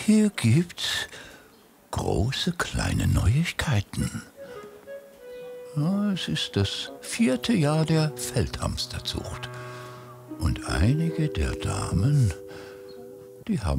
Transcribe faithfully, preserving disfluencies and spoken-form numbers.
Hier gibt's große kleine Neuigkeiten. Ja, es ist das vierte Jahr der Feldhamsterzucht. Und einige der Damen, die haben